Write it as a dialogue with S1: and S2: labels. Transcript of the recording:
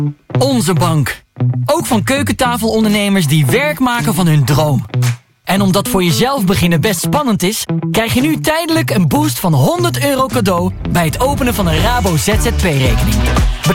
S1: Onze bank. Ook van keukentafelondernemers die werk maken van hun droom. En omdat voor jezelf beginnen best spannend is, krijg je nu tijdelijk een boost van €100 cadeau bij het openen van een Rabo ZZP-rekening.